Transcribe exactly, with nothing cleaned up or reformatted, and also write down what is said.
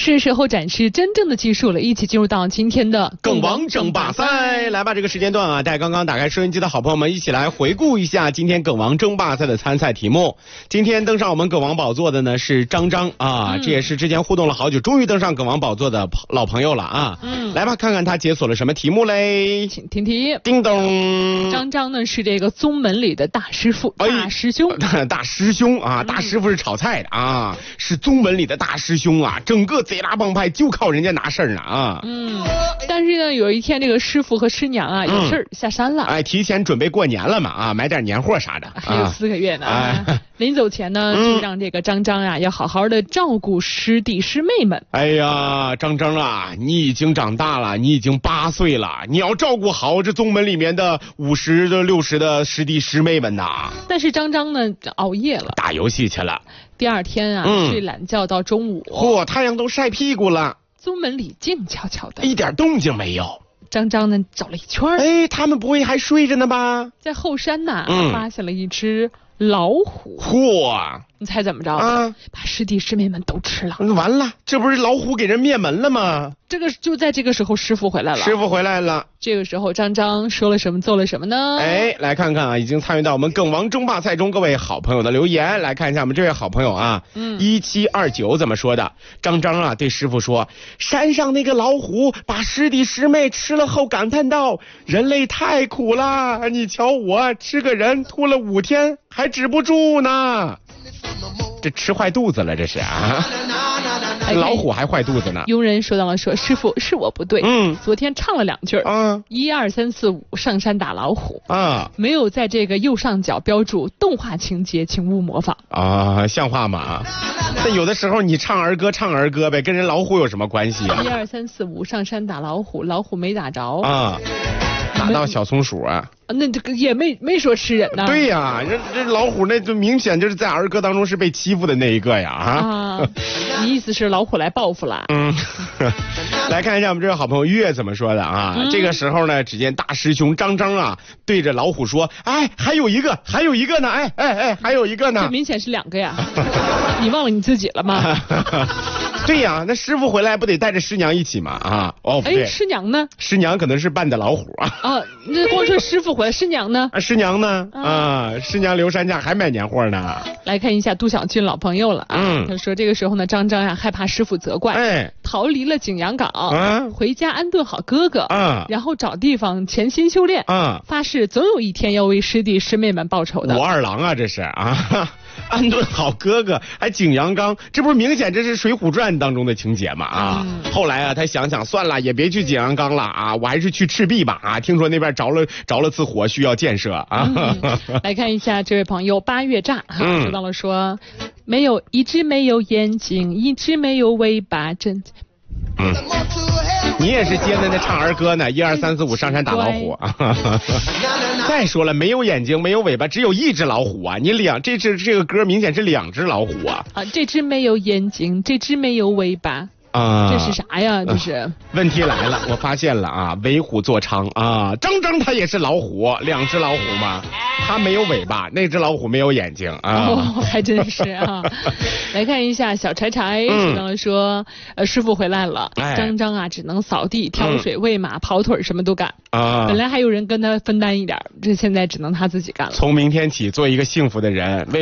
是时候展示真正的技术了，一起进入到今天的梗王争霸赛。来吧，这个时间段啊，带刚刚打开收音机的好朋友们一起来回顾一下今天梗王争霸赛的参赛题目。今天登上我们梗王宝座的呢是张张啊、嗯，这也是之前互动了好久，终于登上梗王宝座的老朋友了啊。嗯，来吧，看看他解锁了什么题目嘞？ 请听题。 叮咚。 张张呢是这个宗门里的大师傅、哎、大师兄。 大师兄啊，大师傅是炒菜的啊，嗯、是宗门里的大师兄啊，整个贼拉帮派就靠人家拿事儿呢啊。 嗯，但是呢，有一天这个师傅和师娘啊有事儿、嗯、下山了， 哎，提前准备过年了嘛啊，买点年货啥的， 还有四个月呢。啊哎、临走前呢，就让这个张张啊、嗯、要好好的照顾师弟师妹们。 哎呀，张张啊，你已经长大了，你已经八岁了，你要照顾好这宗门里面的五十的六十的师弟师妹们呐。 但是张张呢熬夜了， 打游戏去了。 第二天啊、嗯、睡懒觉到中午， 嚯，太阳都晒屁股了。 宗门里静悄悄的， 一点动静没有。 张张呢找了一圈， 哎，他们不会还睡着呢吧？ 在后山呐、嗯、发现了一只老虎。 嚯！ 你猜怎么着啊？把师弟师妹们都吃了。 完了，这不是老虎给人灭门了吗？ 这个就在这个时候，师傅回来了。 师傅回来了。 这个时候，张张说了什么，做了什么呢？ 哎，来看看啊，已经参与到我们梗王争霸赛中各位好朋友的留言，来看一下我们这位好朋友啊，嗯，一七二九怎么说的？张张啊，对师傅说，山上那个老虎把师弟师妹吃了后，感叹道：“人类太苦了，你瞧我吃个人吐了五天还止不住呢。”这吃坏肚子了，这是啊！老虎还坏肚子呢。 佣人说到了说，师傅是我不对，嗯，昨天唱了两句啊，一二三四五上山打老虎啊，没有在这个右上角标注动画情节，请勿模仿啊，像话吗？那有的时候你唱儿歌唱儿歌呗，跟人老虎有什么关系啊？ 一二三四五上山打老虎，老虎没打着啊。 打到小松鼠啊？ 那这个也没没说吃人呐。 对呀，这这老虎那就明显就是在儿歌当中是被欺负的那一个呀啊！ 啊你意思是老虎来报复了？嗯， 来看一下我们这位好朋友月怎么说的啊？嗯、这个时候呢，只见大师兄张张啊对着老虎说：“哎，还有一个，还有一个呢！哎哎哎，还有一个呢！” 这明显是两个呀！你忘了你自己了吗？ 对呀，那师傅回来不得带着师娘一起吗？啊，哦，不对， 哎，师娘呢？ 师娘可能是扮的老虎啊。 啊，那光说师傅回来，师娘呢？ 啊，师娘呢？啊，啊师娘留山下还买年货呢。 来看一下杜小军老朋友了啊，嗯、他说这个时候呢，张张呀害怕师傅责怪，哎，逃离了景阳岗，啊、回家安顿好哥哥，啊、然后找地方潜心修炼，啊、发誓总有一天要为师弟师妹们报仇的。 武二郎啊，这是啊。安顿好哥哥，还景阳冈，这不是明显这是《水浒传》当中的情节吗？啊、嗯，后来啊，他想想算了，也别去景阳冈了啊，我还是去赤壁吧啊，听说那边着了着了次火，需要建设啊。 嗯、来看一下这位朋友八月炸，嗯，说到了说，没有一只没有眼睛，一只没有尾巴，真。 嗯，你也是接着那唱儿歌呢，一二三四五上山打老虎啊！再说了，没有眼睛，没有尾巴，只有一只老虎啊！你两这只这个歌明显是两只老虎啊！ 啊，这只没有眼睛，这只没有尾巴。啊，这是啥呀？这是、呃、 问题来了，我发现了啊，为虎作伥啊，张张他也是老虎，两只老虎嘛，他没有尾巴，那只老虎没有眼睛啊， 哦，还真是啊。来看一下小柴柴说到了说，呃，师傅回来了，哎、张张啊只能扫地、挑水、喂马、跑腿，什么都干啊。本来还有人跟他分担一点，这现在只能他自己干了。 从明天起，做一个幸福的人。